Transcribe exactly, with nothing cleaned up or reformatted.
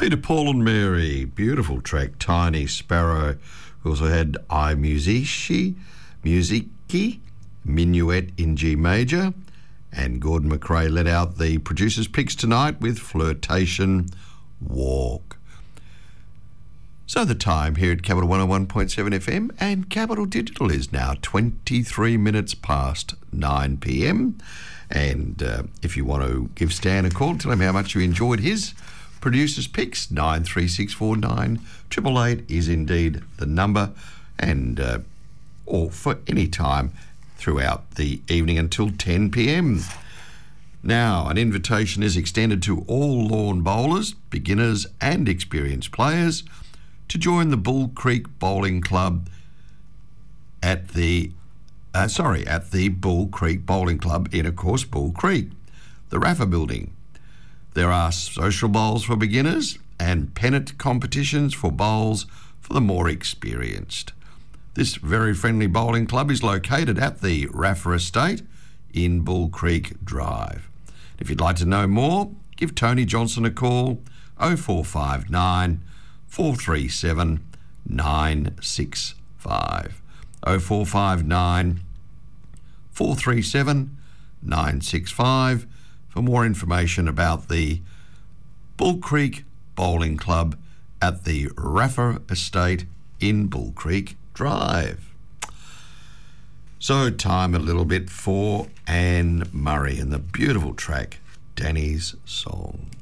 Peter, Paul and Mary, beautiful track, Tiny Sparrow. We also had I Musici, Musiki, Minuet in G major, and Gordon McRae let out the producers' picks tonight with Flirtation Walk. So the time here at Capital one oh one point seven F M and Capital Digital is now twenty-three minutes past nine p m. And uh, if you want to give Stan a call, tell him how much you enjoyed his producers' picks, nine three six four nine, eight eight eight is indeed the number, and uh, or for any time throughout the evening until ten p m. Now, an invitation is extended to all lawn bowlers, beginners and experienced players to join the Bull Creek Bowling Club at the, uh, sorry, at the Bull Creek Bowling Club in, of course, Bull Creek, the Raffa Building. There are social bowls for beginners and pennant competitions for bowls for the more experienced. This very friendly bowling club is located at the Raffa Estate in Bull Creek Drive. If you'd like to know more, give Tony Johnson a call, oh four five nine, four three seven, nine six five. oh four five nine, four three seven, nine six five for more information about the Bull Creek Bowling Club at the Raffa Estate in Bull Creek Drive. So time a little bit for Anne Murray and the beautiful track, Danny's Song.